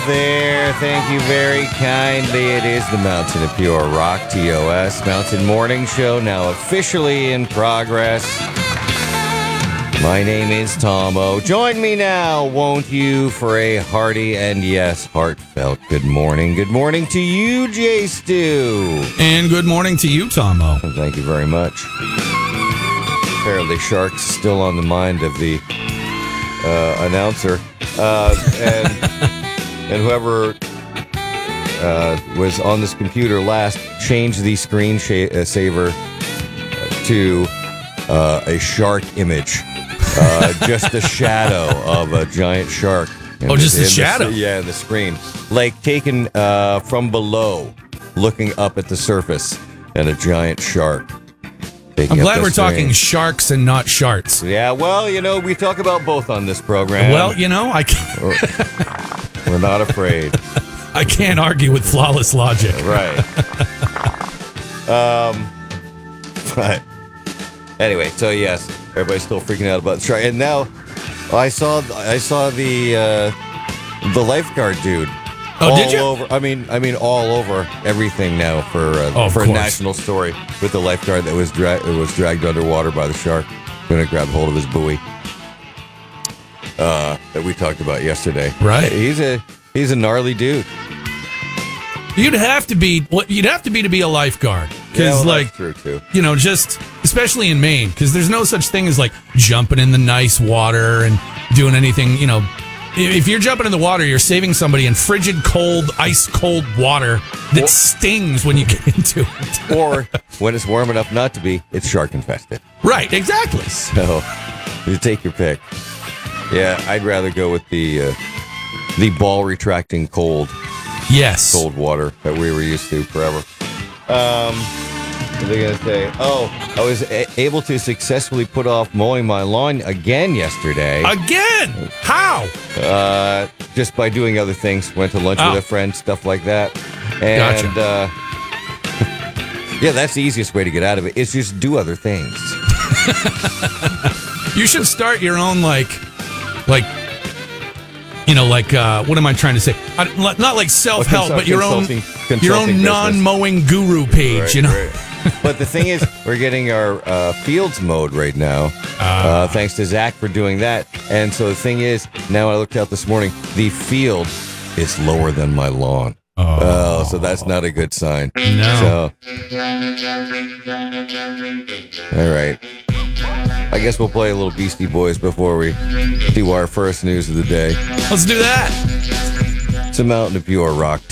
there. Thank you very kindly. It is the Mountain of Pure Rock, TOS Mountain Morning Show, now officially in progress. My name is Tom O. Join me now, won't you, for a hearty and, yes, heartfelt good morning. Good morning to you, Jay Stu. And good morning to you, Tom O. Thank you very much. Apparently, sharks still on the mind of the announcer. And whoever was on this computer last changed the screensaver to a shark image. Just a shadow of a giant shark. Just a shadow? In the screen. Like taken from below, looking up at the surface, and a giant shark. I'm glad we're talking sharks and not sharts. Yeah, well, we talk about both on this program. Well, I can't. We're not afraid. I can't argue with flawless logic. Right. But anyway, so yes, everybody's still freaking out about the shark. And now I saw the lifeguard dude. Oh, did you? Over, I mean, all over everything now for a national story with the lifeguard that was dragged underwater by the shark. Going to grab hold of his buoy that we talked about yesterday. Right. He's a gnarly dude. You'd have to be to be a lifeguard, because that's true too. Just especially in Maine, because there's no such thing as like jumping in the nice water and doing anything. If you're jumping in the water, you're saving somebody in frigid, cold, ice cold water that stings when you get into it. Or when it's warm enough not to be, it's shark infested. Right, exactly. So you take your pick. Yeah, I'd rather go with the ball retracting cold water that we were used to forever. What was I going to say? Oh, I was able to successfully put off mowing my lawn again yesterday. Again? How? Just by doing other things. Went to lunch with a friend, stuff like that. And, gotcha. Yeah, that's the easiest way to get out of it. Is just do other things. You should start your own, what am I trying to say? Not like self-help, but your own non-mowing guru page, Right. But the thing is, we're getting our fields mowed right now, thanks to Zach for doing that. And so the thing is, now I looked out this morning, the field is lower than my lawn. Oh, so that's not a good sign. No. So, all right. I guess we'll play a little Beastie Boys before we do our first news of the day. Let's do that. It's a Mountain of Pure Rock,